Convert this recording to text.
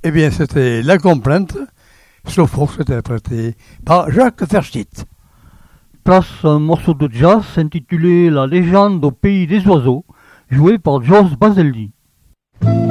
Eh bien, c'était La Complainte, slow folk interprété par Jacques Verschitt. Place un morceau de jazz intitulé La légende au pays des oiseaux, joué par George Baselli.